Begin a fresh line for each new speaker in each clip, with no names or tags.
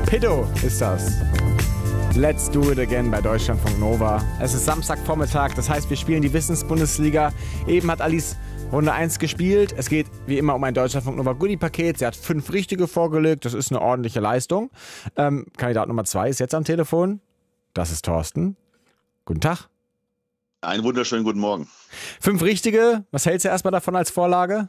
Piddo ist das. Let's do it again bei Deutschlandfunk Nova. Es ist Samstagvormittag, das heißt, wir spielen die Wissensbundesliga. Eben hat Alice Runde 1 gespielt. Es geht wie immer um ein Deutschlandfunk Nova Goodie-Paket. Sie hat 5 richtige vorgelegt. Das ist eine ordentliche Leistung. Kandidat Nummer 2 ist jetzt am Telefon. Das ist Thorsten. Guten Tag.
Einen wunderschönen guten Morgen.
5 richtige. Was hältst du erstmal davon als Vorlage?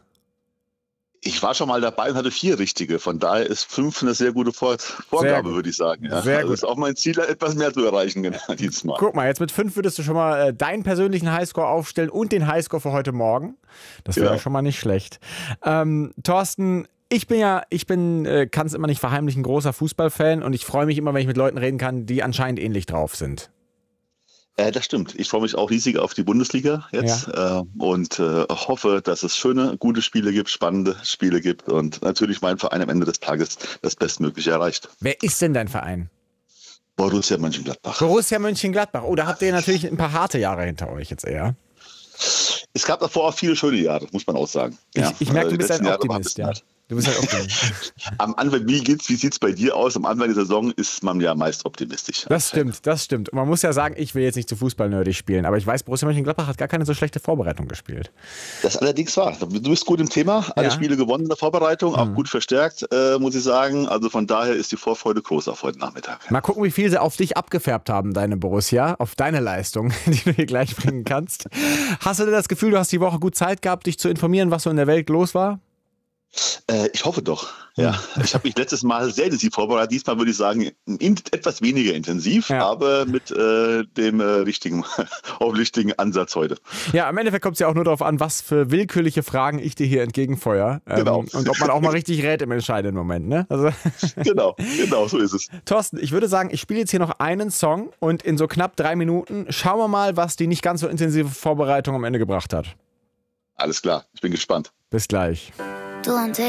Ich war schon mal dabei und hatte 4 richtige. Von daher ist 5 eine sehr gute Vorgabe, würde ich sagen. Ja.
Sehr
also
gut.
Ist auch mein Ziel, etwas mehr zu erreichen dieses Mal.
Guck mal, jetzt mit 5 würdest du schon mal deinen persönlichen Highscore aufstellen und den Highscore für heute Morgen. Das wäre schon mal nicht schlecht. Thorsten, ich bin, kann es immer nicht verheimlichen, großer Fußballfan und ich freue mich immer, wenn ich mit Leuten reden kann, die anscheinend ähnlich drauf sind.
Das stimmt. Ich freue mich auch riesig auf die Bundesliga jetzt und hoffe, dass es schöne, gute Spiele gibt, spannende Spiele gibt und natürlich mein Verein am Ende des Tages das Bestmögliche erreicht.
Wer ist denn dein Verein?
Borussia Mönchengladbach.
Borussia Mönchengladbach. Oh, da habt ihr natürlich ein paar harte Jahre hinter euch jetzt eher.
Es gab davor auch viele schöne Jahre, muss man auch sagen.
Ich merke, du bist ein Optimist. Ja. Du bist ein Optimist.
Am Anfang, wie sieht es bei dir aus? Am Anfang der Saison ist man ja meist optimistisch.
Das stimmt. Und man muss ja sagen, ich will jetzt nicht zu fußballnerdig spielen, aber ich weiß, Borussia Mönchengladbach hat gar keine so schlechte Vorbereitung gespielt.
Das allerdings war. Du bist gut im Thema, alle Spiele gewonnen in der Vorbereitung, auch gut verstärkt, muss ich sagen. Also von daher ist die Vorfreude groß auf heute Nachmittag.
Mal gucken, wie viel sie auf dich abgefärbt haben, deine Borussia, auf deine Leistung, die du hier gleich bringen kannst. Hast du denn das Gefühl, du hast die Woche gut Zeit gehabt, dich zu informieren, was so in der Welt los war?
Ich hoffe doch, ja. Ich habe mich letztes Mal sehr intensiv vorbereitet. Diesmal würde ich sagen, etwas weniger intensiv, aber mit dem richtigen Ansatz heute.
Ja, im Endeffekt kommt es ja auch nur darauf an, was für willkürliche Fragen ich dir hier entgegenfeuere.
Genau.
Und ob man auch mal richtig rät im entscheidenden Moment, ne? Also
genau, so ist es.
Thorsten, ich würde sagen, ich spiele jetzt hier noch einen Song und in so knapp 3 Minuten schauen wir mal, was die nicht ganz so intensive Vorbereitung am Ende gebracht hat.
Alles klar, ich bin gespannt.
Bis gleich.
Du